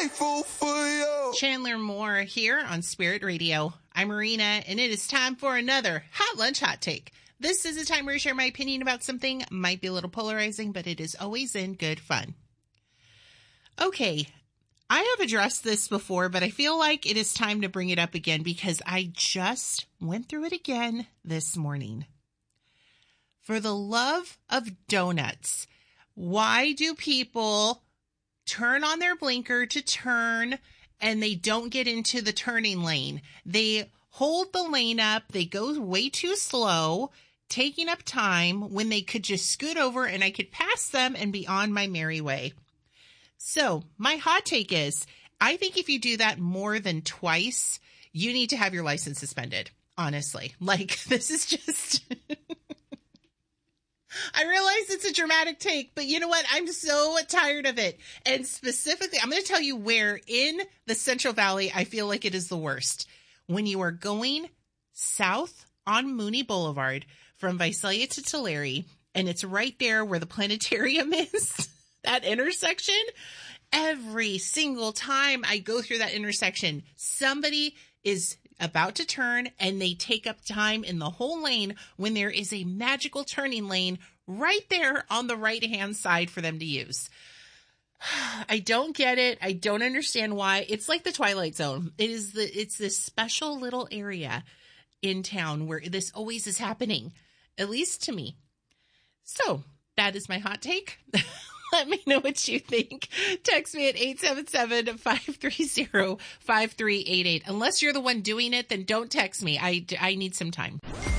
grateful for you. Chandler Moore here on Spirit Radio. I'm Marina, and it is time for another Hot Lunch Hot Take. This is a time where I share my opinion about something. Might be a little polarizing, but it is always in good fun. Okay, I have addressed this before, but I feel like it is time to bring it up again because I just went through it again this morning. For the love of donuts, why do people turn on their blinker to turn and they don't get into the turning lane? They hold the lane up, they go way too slow, taking up time when they could just scoot over and I could pass them and be on my merry way. So my hot take is, I think if you do that more than twice, you need to have your license suspended. Honestly, like this is just, I realize it's a dramatic take, but you know what? I'm so tired of it. And specifically, I'm going to tell you where in the Central Valley, I feel like it is the worst. When you are going south on Mooney Boulevard from Visalia to Tulare, and it's right there where the planetarium is, that intersection, every single time I go through that intersection, somebody is about to turn and they take up time in the whole lane when there is a magical turning lane right there on the right-hand side for them to use. I don't get it. I don't understand why. It's like the Twilight Zone. It's this special little area in town where this always is happening, at least to me. So that is my hot take. Let me know what you think. Text me at 877-530-5388. Unless you're the one doing it, then don't text me. I need some time.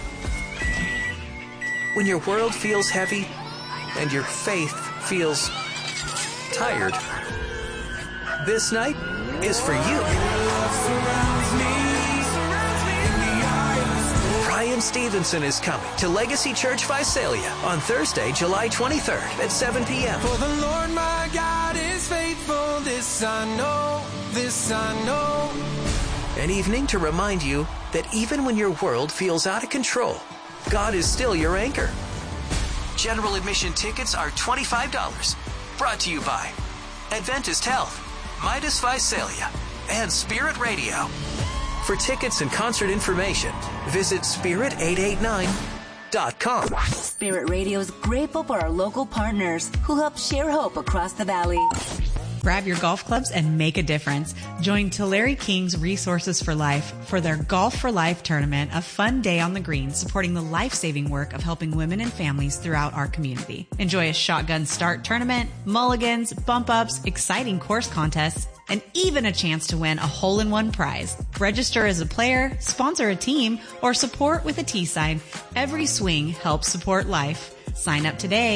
When your world feels heavy and your faith feels tired, this night is for you. Brian Stevenson is coming to Legacy Church Visalia on Thursday, July 23rd at 7 p.m. For the Lord my God is faithful, this I know, this I know. An evening to remind you that even when your world feels out of control, God is still your anchor. General admission tickets are $25. Brought to you by Adventist Health, Midas Visalia, and Spirit Radio. For tickets and concert information, visit spirit889.com. Spirit Radio is grateful for our local partners who help share hope across the valley. Grab your golf clubs and make a difference. Join Tulare Kings Resources for Life for their Golf for Life tournament, a fun day on the green supporting the life-saving work of helping women and families throughout our community. Enjoy a shotgun start tournament, mulligans, bump-ups, exciting course contests, and even a chance to win a hole-in-one prize. Register as a player, sponsor a team, or support with a T sign. Every swing helps support life. Sign up today